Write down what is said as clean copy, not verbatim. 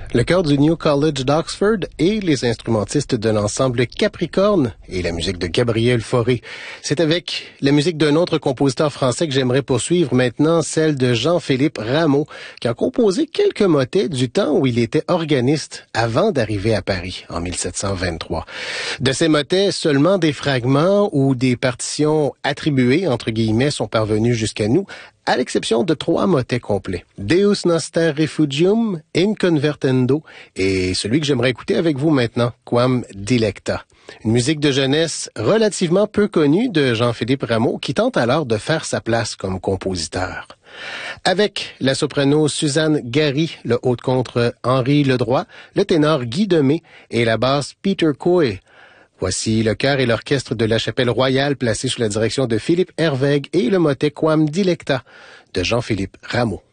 Le chœur du New College d'Oxford et les instrumentistes de l'ensemble Capricorne et la musique de Gabriel Fauré. C'est avec la musique d'un autre compositeur français que j'aimerais poursuivre maintenant, celle de Jean-Philippe Rameau, qui a composé quelques motets du temps où il était organiste avant d'arriver à Paris en 1723. De ces motets, seulement des fragments ou des partitions attribuées, entre guillemets, sont parvenus jusqu'à nous, à l'exception de 3 motets complets. Deus Noster Refugium, Inconvertendo, et celui que j'aimerais écouter avec vous maintenant, Quam Dilecta. Une musique de jeunesse relativement peu connue de Jean-Philippe Rameau, qui tente alors de faire sa place comme compositeur. Avec la soprano Suzanne Gary, le haut-contre Henri Ledroit, le ténor Guy Demé et la basse Peter Coy. Voici le chœur et l'orchestre de la Chapelle Royale placé sous la direction de Philippe Hervègue et le motet Quam Dilecta de Jean-Philippe Rameau.